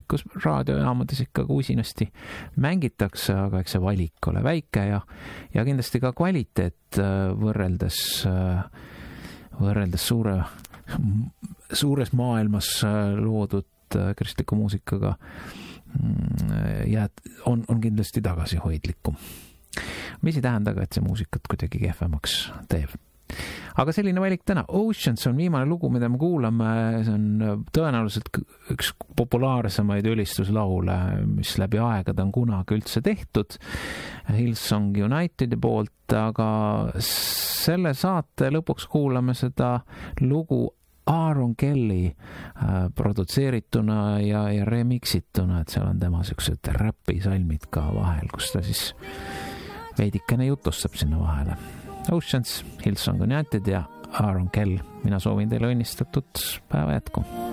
kus raadiojaamades ikka usinasti mängitakse, aga eks see valik ole väike ja kindlasti ka kvaliteet võrreldes suures maailmas loodud kristliku muusikaga on kindlasti tagasihoidlikum. Mis ei tähenda ka, et see muusikat kuidagi kehvemaks teeb. Aga selline valik täna. Oceans on viimane lugu, mida me kuulame. See on tõenäoliselt üks populaarsemaid ülistuslaule, mis läbi aegade on kunagi üldse tehtud. Hillsong Unitedi poolt, aga selle saate lõpuks kuulame seda lugu Aaron Kelly produtseerituna ja remixituna, et seal on tema sellised räpisalmid ka vahel, kus ta siis veidikene jutustab sinna vahele. Oceans, Hillsong United ja Aaron Kell. Mina soovin teile õnnistatud päeva jätku.